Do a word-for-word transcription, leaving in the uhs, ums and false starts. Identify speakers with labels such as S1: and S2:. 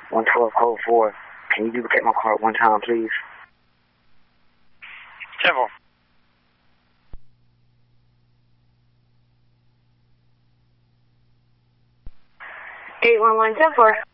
S1: one twelve code four. Can you duplicate my card one time, please?
S2: ten four.
S3: eight one one ten four.